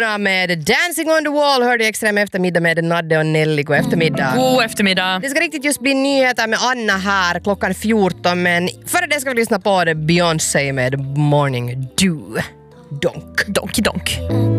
Madonna med Dancing on the Wall hörde jag Extrem eftermiddag med Nadde och Nelly. God eftermiddag. God eftermiddag. Det ska riktigt just bli nyheter med Anna här klockan 14, men före det ska vi lyssna på Beyoncé med Morning Dew. Donk. Donk.